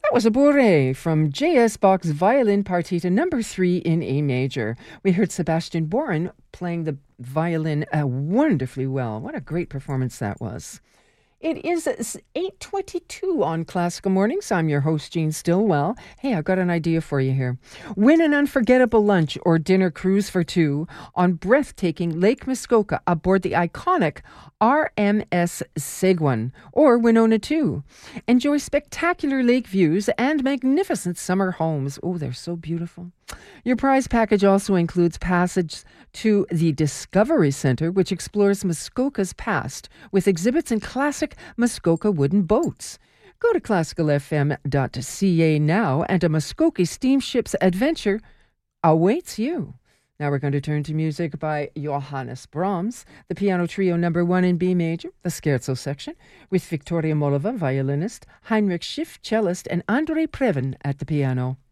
That was a bourrée from J.S. Bach's Violin Partita number 3 in A major. We heard Sebastian Boren playing the violin wonderfully well. What a great performance that was. It is 8:22 on Classical Mornings. I'm your host, Jean Stillwell. Hey, I've got an idea for you here. Win an unforgettable lunch or dinner cruise for two on breathtaking Lake Muskoka aboard the iconic RMS Seguin or Winona 2. Enjoy spectacular lake views and magnificent summer homes. Oh, they're so beautiful. Your prize package also includes passage to the Discovery Center, which explores Muskoka's past with exhibits and classic Muskoka wooden boats. Go to classicalfm.ca now, and a Muskoka steamship's adventure awaits you. Now we're going to turn to music by Johannes Brahms, the piano trio number 1 in B major, the scherzo section, with Victoria Molova, violinist, Heinrich Schiff, cellist, and Andrei Previn at the piano.